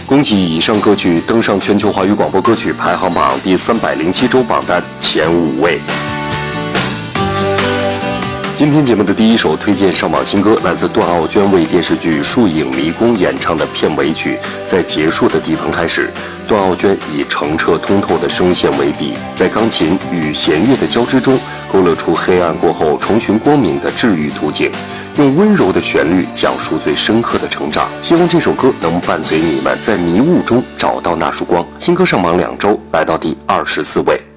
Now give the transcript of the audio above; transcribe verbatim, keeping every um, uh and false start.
恭喜以上歌曲登上全球华语广播歌曲排行榜第三百零七周榜单前五位。今天节目的第一首推荐上榜新歌，来自段奥娟为电视剧《树影迷宫》演唱的片尾曲。在结束的地方开始，段奥娟以澄澈通透的声线为笔，在钢琴与弦乐的交织中，勾勒出黑暗过后重寻光明的治愈途径，用温柔的旋律讲述最深刻的成长。希望这首歌能伴随你们在迷雾中找到那束光。新歌上榜两周，来到第二十四位。